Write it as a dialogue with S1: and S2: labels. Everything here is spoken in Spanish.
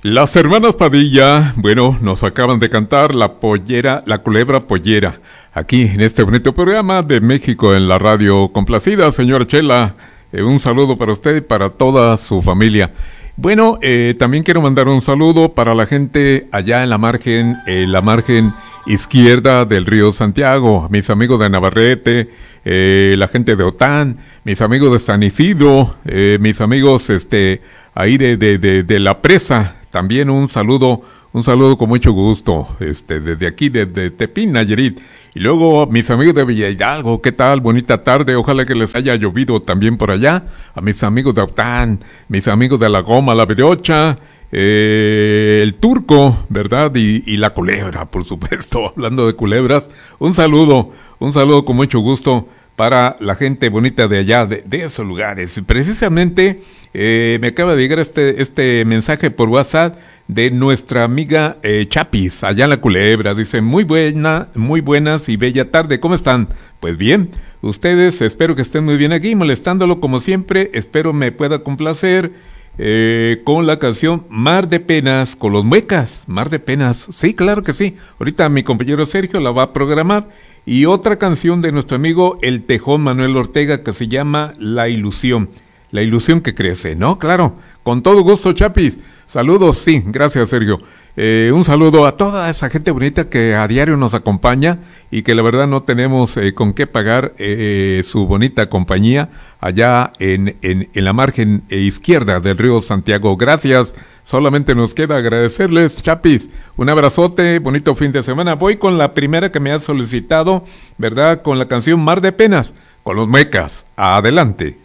S1: Las hermanas Padilla, bueno, nos acaban de cantar la culebra pollera, aquí en este bonito programa de México en la radio. Complacida, señora Chela, un saludo para usted y para toda su familia. Bueno, también quiero mandar un saludo para la gente allá en la margen izquierda del río Santiago, mis amigos de Navarrete, la gente de Otán, mis amigos de San Isidro, mis amigos ahí de la presa. También un saludo con mucho gusto, desde aquí, desde Tepín, Nayarit. Y luego, mis amigos de Villa Hidalgo, ¿qué tal? Bonita tarde, ojalá que les haya llovido también por allá. A mis amigos de Aután, mis amigos de La Goma, La Virocha, el Turco, ¿verdad? Y la culebra, por supuesto, hablando de culebras. Un saludo con mucho gusto para la gente bonita de allá, de esos lugares. Precisamente, me acaba de llegar este mensaje por WhatsApp de nuestra amiga Chapis, allá en la Culebra. Dice, muy buenas y bella tarde, ¿cómo están? Pues bien, ustedes, espero que estén muy bien aquí, molestándolo como siempre. Espero me pueda complacer con la canción Mar de Penas, con los Muecas. Mar de Penas, sí, claro que sí. Ahorita mi compañero Sergio la va a programar. Y otra canción de nuestro amigo El Tejón Manuel Ortega, que se llama La Ilusión que crece, ¿no? Claro, con todo gusto, Chapis. Saludos, sí, gracias, Sergio. Un saludo a toda esa gente bonita que a diario nos acompaña y que la verdad no tenemos con qué pagar su bonita compañía allá en la margen izquierda del río Santiago. Gracias, solamente nos queda agradecerles, Chapis. Un abrazote, bonito fin de semana. Voy con la primera que me ha solicitado, ¿verdad? Con la canción Mar de Penas, con los Muecas. Adelante.